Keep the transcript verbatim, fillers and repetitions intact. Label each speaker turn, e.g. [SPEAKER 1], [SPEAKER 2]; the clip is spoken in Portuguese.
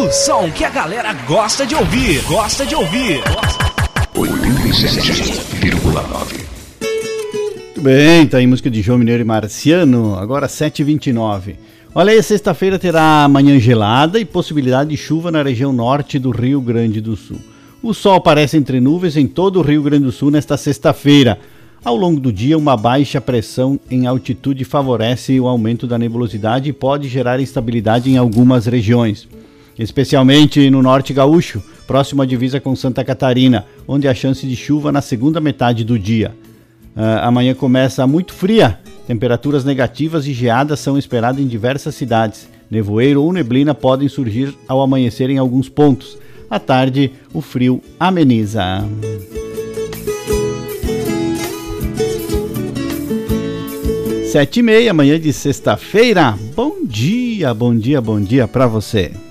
[SPEAKER 1] O som que a galera gosta de ouvir. Gosta de ouvir.
[SPEAKER 2] oitenta e sete vírgula nove.
[SPEAKER 3] Muito bem, tá aí música de João Mineiro e Marciano, agora sete e vinte e nove. Olha aí, sexta-feira terá manhã gelada e possibilidade de chuva na região norte do Rio Grande do Sul. O sol aparece entre nuvens em todo o Rio Grande do Sul nesta sexta-feira. Ao longo do dia, uma baixa pressão em altitude favorece o aumento da nebulosidade e pode gerar instabilidade em algumas regiões, especialmente no norte gaúcho, próximo à divisa com Santa Catarina, onde há chance de chuva na segunda metade do dia. Uh, amanhã começa muito fria, temperaturas negativas e geadas são esperadas em diversas cidades. Nevoeiro ou neblina podem surgir ao amanhecer em alguns pontos. À tarde, o frio ameniza. Sete e meia, manhã de sexta-feira. Bom dia, bom dia, bom dia para você.